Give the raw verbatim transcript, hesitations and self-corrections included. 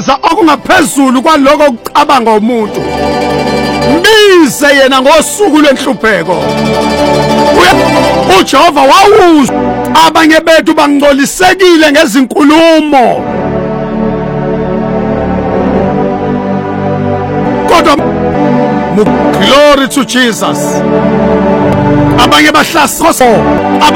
ukwenza okungaphezulu kwaloko ukucabanga umuntu. Bize yena ngosuku lwenhlupheko. uJehova wawuzwa abanye bethu bangcolisekile ngezinkulumo. Kodwa glory to Jesus. Abanye bahlasa